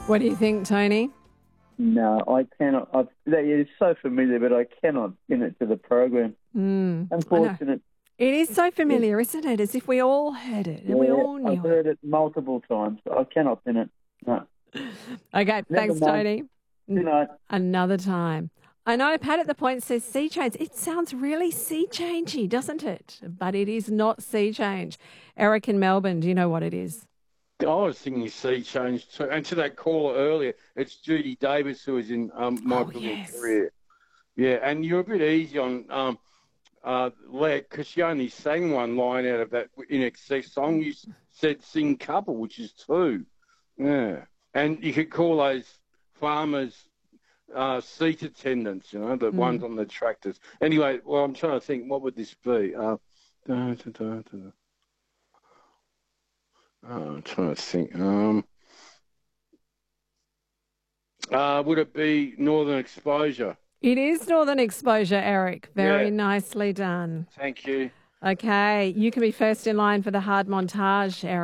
What do you think, Tony? No, I cannot. That is so familiar, but I cannot pin it to the program. I know. Unfortunate. It is so familiar, isn't it? As if we all heard it and we all knew I've heard it multiple times. I cannot pin it. No. Okay, thanks, mind. Tony. Good night. Another time. I know Pat at the Point says sea change. It sounds really sea changey, doesn't it? But it is not sea change. Eric in Melbourne, do you know what it is? I was thinking sea change too. And to that caller earlier, it's Judy Davis who was in My Brilliant Career. Yeah, and you're a bit easy on Let, because she only sang one line out of that In Excess song. You said sing couple, which is two. Yeah. And you could call those farmers seat attendants, you know, the ones on the tractors. Anyway, well, I'm trying to think, what would this be? I'm trying to think. Would it be Northern Exposure? It is Northern Exposure, Eric. Very nicely done. Thank you. Okay, you can be first in line for the hard montage, Eric.